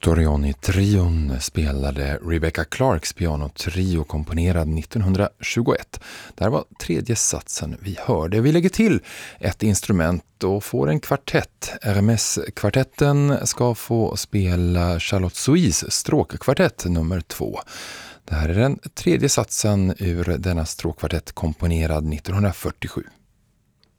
Torrioni-trion spelade Rebecca Clarks pianotrio komponerad 1921. Det här var tredje satsen vi hörde. Vi lägger till ett instrument och får en kvartett. RMS-kvartetten ska få spela Charlotte Sois stråkkvartett nummer 2. Det här är den tredje satsen ur denna stråkkvartett komponerad 1947.